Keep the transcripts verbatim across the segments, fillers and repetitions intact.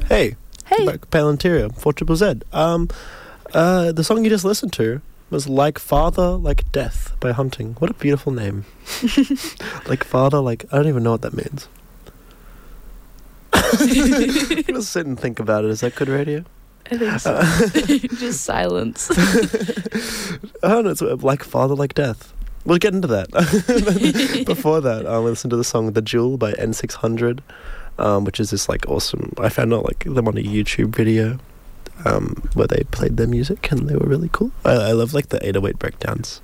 Hey. Hey. Back Pale Interior, four triple Z. Um, uh, the song you just listened to was Like Father, Like Death by Hunting. What a beautiful name. Like Father, like... I don't even know what that means. I'm gonna sit and think about it. Is that good radio? I think so. Uh, Just silence. I don't know. It's Like Father, Like Death. We'll get into that. Before that, um, we listened to the song The Jewel by N six hundred, um, which is this like awesome... I found out like them on a YouTube video um, where they played their music and they were really cool. I, I love like the eight oh eight breakdowns.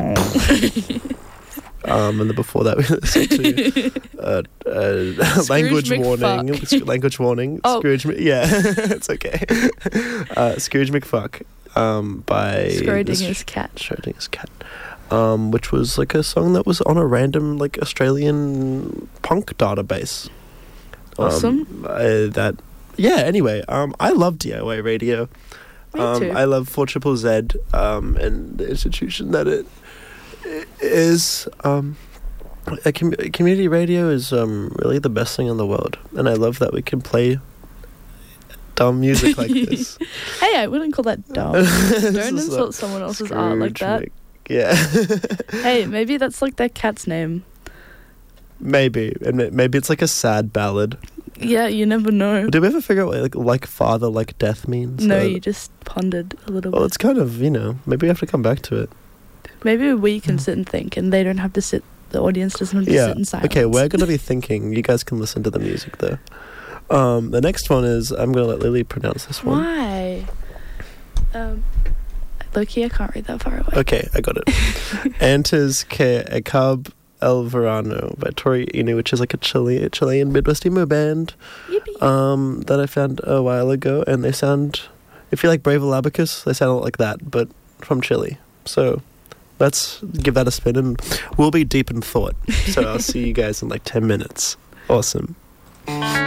Um, and then before that, we listened to uh, uh, language warning. Sc- language warning. Oh. Scrooge. Mi- yeah, it's okay. Uh, Scrooge McFuck um, by Schrodinger's cat. Schrodinger's cat, um, which was like a song that was on a random like Australian punk database. Awesome. Um, uh, that yeah. Anyway, um, I love D I Y radio. Me um, too. I love four triple Z um, and the institution that it. is um a com- community radio is um really the best thing in the world, and I love that we can play dumb music like this. Hey, I wouldn't call that dumb. This Don't is insult a someone else's art like Scrooge that. Mc- yeah. Hey, maybe that's like their cat's name. Maybe, and ma- maybe it's like a sad ballad. Yeah, you never know. Did we ever figure out what like like father like death means? No, Uh, you just pondered a little well, bit. it's kind of, you know, maybe we have to come back to it. Maybe we can sit and think, and they don't have to sit. The audience doesn't have to Yeah. sit in silence. Okay, we're gonna be thinking. You guys can listen to the music though. Um, the next one is I'm gonna let Lily pronounce this one. Why? Um, Loki, I can't read that far away. Okay, I got it. Antes que Acab El Verano by Tori Inu, which is like a Chile, Chilean Midwest emo band Yippee. um, that I found a while ago, and they sound, if you like Brave Alabacus, they sound a lot like that, but from Chile. So let's give that a spin, and we'll be deep in thought. So I'll see you guys in like ten minutes. Awesome.